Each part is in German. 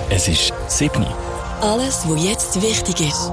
Es ist 7 Uhr. Alles, was jetzt wichtig ist.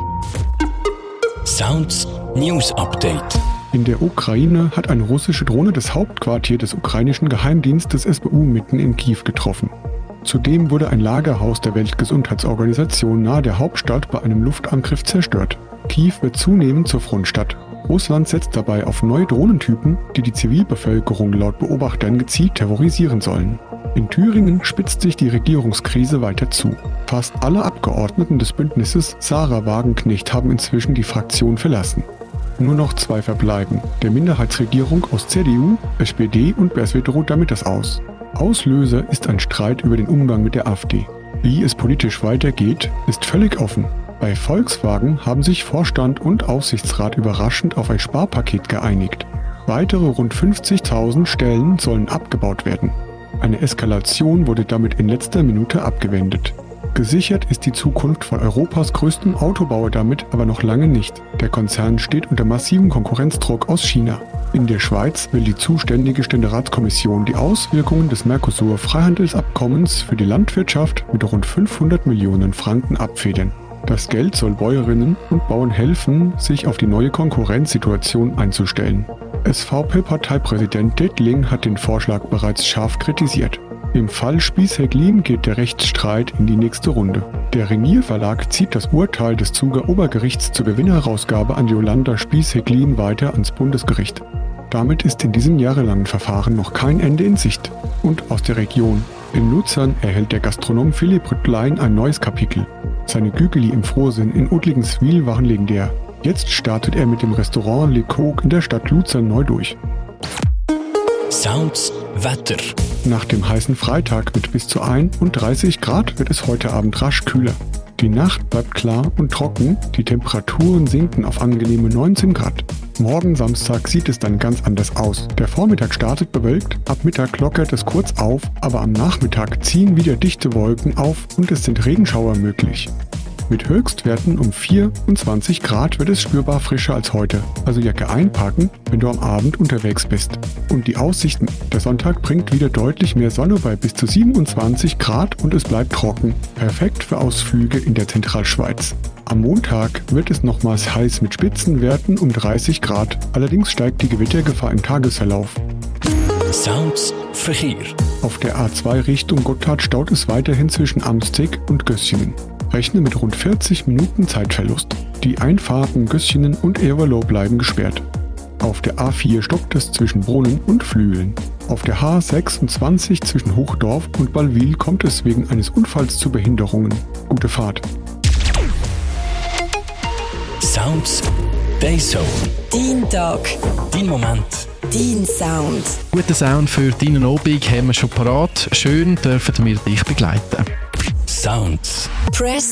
Sounds News Update. In der Ukraine hat eine russische Drohne das Hauptquartier des ukrainischen Geheimdienstes SBU mitten in Kiew getroffen. Zudem wurde ein Lagerhaus der Weltgesundheitsorganisation nahe der Hauptstadt bei einem Luftangriff zerstört. Kiew wird zunehmend zur Frontstadt. Russland setzt dabei auf neue Drohnentypen, die die Zivilbevölkerung laut Beobachtern gezielt terrorisieren sollen. In Thüringen spitzt sich die Regierungskrise weiter zu. Fast alle Abgeordneten des Bündnisses Sarah Wagenknecht haben inzwischen die Fraktion verlassen. Nur noch 2 verbleiben, der Minderheitsregierung aus CDU, SPD und BSW droht damit das aus. Auslöser ist ein Streit über den Umgang mit der AfD. Wie es politisch weitergeht, ist völlig offen. Bei Volkswagen haben sich Vorstand und Aufsichtsrat überraschend auf ein Sparpaket geeinigt. Weitere rund 50.000 Stellen sollen abgebaut werden. Eine Eskalation wurde damit in letzter Minute abgewendet. Gesichert ist die Zukunft von Europas größtem Autobauer damit aber noch lange nicht. Der Konzern steht unter massivem Konkurrenzdruck aus China. In der Schweiz will die zuständige Ständeratskommission die Auswirkungen des Mercosur-Freihandelsabkommens für die Landwirtschaft mit rund 500 Millionen Franken abfedern. Das Geld soll Bäuerinnen und Bauern helfen, sich auf die neue Konkurrenzsituation einzustellen. SVP-Parteipräsident Dettling hat den Vorschlag bereits scharf kritisiert. Im Fall Spies-Hägglin geht der Rechtsstreit in die nächste Runde. Der Ringier Verlag zieht das Urteil des Zuger Obergerichts zur Gewinnherausgabe an Jolanda Spies-Hägglin weiter ans Bundesgericht. Damit ist in diesem jahrelangen Verfahren noch kein Ende in Sicht. Und aus der Region. In Luzern erhält der Gastronom Philipp Rüttlein ein neues Kapitel. Seine Gügeli im Frohsinn in Udligenswil waren legendär. Jetzt startet er mit dem Restaurant Le Coq in der Stadt Luzern neu durch. Sounds Wetter. Nach dem heißen Freitag mit bis zu 31 Grad wird es heute Abend rasch kühler. Die Nacht bleibt klar und trocken, die Temperaturen sinken auf angenehme 19 Grad. Morgen Samstag sieht es dann ganz anders aus. Der Vormittag startet bewölkt, ab Mittag lockert es kurz auf, aber am Nachmittag ziehen wieder dichte Wolken auf und es sind Regenschauer möglich. Mit Höchstwerten um 24 Grad wird es spürbar frischer als heute, also Jacke einpacken, wenn du am Abend unterwegs bist. Und die Aussichten, der Sonntag bringt wieder deutlich mehr Sonne bei bis zu 27 Grad und es bleibt trocken. Perfekt für Ausflüge in der Zentralschweiz. Am Montag wird es nochmals heiß mit Spitzenwerten um 30 Grad, allerdings steigt die Gewittergefahr im Tagesverlauf. Sounds Verkehr. Auf der A2 Richtung Gotthard staut es weiterhin zwischen Amsteg und Gössingen. Rechne mit rund 40 Minuten Zeitverlust. Die Einfahrten Gössingen und Everloh bleiben gesperrt. Auf der A4 stockt es zwischen Brunnen und Flüelen. Auf der H26 zwischen Hochdorf und Ballwil kommt es wegen eines Unfalls zu Behinderungen. Gute Fahrt. Sounds Dayzone. Dein Tag. Dein Moment. Dein Sound. Guten Sound für deinen Abend haben wir schon parat. Schön dürfen wir dich begleiten. Sounds. Press